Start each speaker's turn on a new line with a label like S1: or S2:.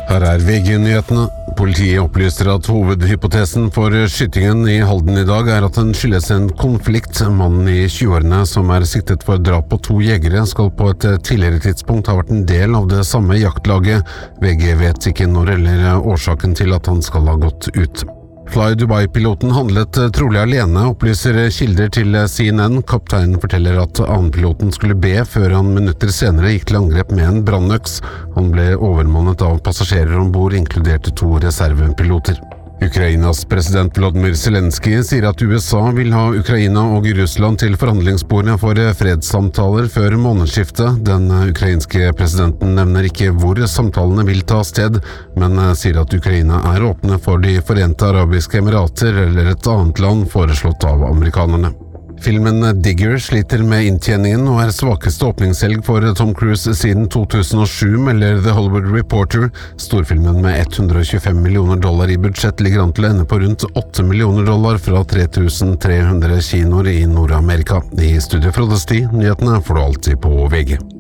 S1: Her VG-nyhetene. Politiet opplyser at hovedhypotesen for skytingen i Halden i dag at den skyldes en konflikt. Mannen i 20-årene som siktet for drap på 2 jegere skal på et tidligere tidspunkt ha vært en del av det samme jaktlaget. VG vet ikke når eller årsaken til at han skal ha gått ut. Fly Dubai-piloten handlet trolig alene, opplyser kilder til CNN. Kapteinen forteller at annenpiloten skulle be før han minutter senere gikk til angrep med en brannøks. Han ble overmannet av passasjerer ombord, inkludert 2 reservepiloter. Ukrainas president Volodymyr Zelensky sier at USA vil ha Ukraina og Russland til forhandlingsbordet for fredssamtaler før månedsskiftet. Den ukrainske presidenten nevner ikke hvor samtalene vil ta sted, men sier at Ukraina åpne for de Forente Arabiske Emirater eller et annet land foreslått av amerikanerne. Filmen Digger sliter med inntjeningen og svakeste åpningshelg for Tom Cruise siden 2007, melder The Hollywood Reporter. Storfilmen med $125 millioner i budsjett ligger an til å ende på rundt $8 millioner fra 3300 kinoer i Nord-Amerika. I studio Frode Sti, nyhetene får du alltid på VG.